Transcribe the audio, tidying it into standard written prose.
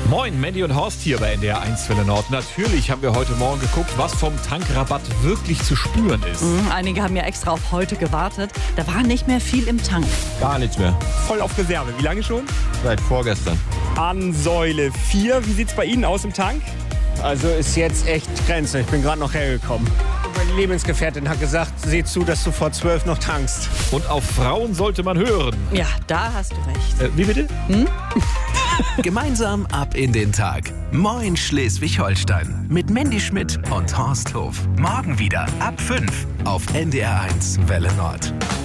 Moin, Mandy und Horst hier bei NDR 1 Welle Nord. Natürlich haben wir heute Morgen geguckt, was vom Tankrabatt wirklich zu spüren ist. Einige haben ja extra auf heute gewartet. Da war nicht mehr viel im Tank. Gar nichts mehr. Voll auf Reserve. Wie lange schon? Seit vorgestern. An Säule 4. Wie sieht's bei Ihnen aus im Tank? Also ist jetzt echt Grenze. Ich bin gerade noch hergekommen. Meine Lebensgefährtin hat gesagt, seh zu, dass du vor 12 noch tankst. Und auf Frauen sollte man hören. Ja, da hast du recht. Wie bitte? Gemeinsam ab in den Tag. Moin Schleswig-Holstein. Mit Mandy Schmidt und Horst Hof. Morgen wieder ab 5 auf NDR 1 Welle Nord.